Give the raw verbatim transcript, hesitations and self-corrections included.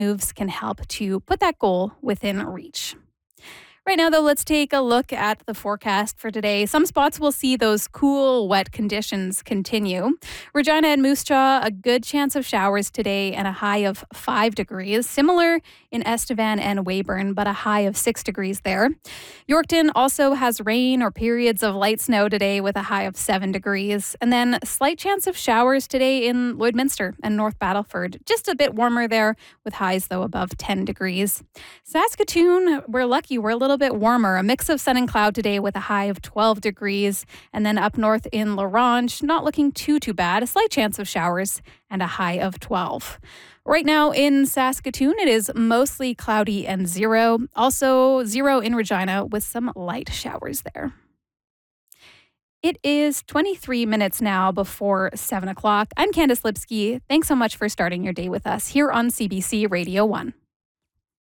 moves can help to put that goal within reach. Right now, though, let's take a look at the forecast for today. Some spots will see those cool, wet conditions continue. Regina and Moose Jaw, a good chance of showers today and a high of five degrees. Similar in Estevan and Weyburn, but a high of six degrees there. Yorkton also has rain or periods of light snow today with a high of seven degrees. And then slight chance of showers today in Lloydminster and North Battleford. Just a bit warmer there with highs, though, above ten degrees. Saskatoon, we're lucky. We're a little bit warmer. A mix of sun and cloud today with a high of twelve degrees. And then up north in La Ronge, not looking too, too bad. A slight chance of showers and a high of twelve. Right now in Saskatoon, it is mostly cloudy and zero. Also zero in Regina with some light showers there. It is twenty-three minutes now before seven o'clock. I'm Candice Lipsky. Thanks so much for starting your day with us here on C B C Radio one.